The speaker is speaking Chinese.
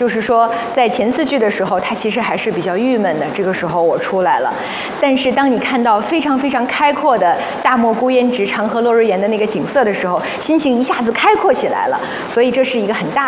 就是说在前4句的时候，他其实还是比较郁闷的。这个时候我出来了，但是当你看到非常非常开阔的大漠孤烟直，长河落日圆的那个景色的时候，心情一下子开阔起来了。所以这是一个很大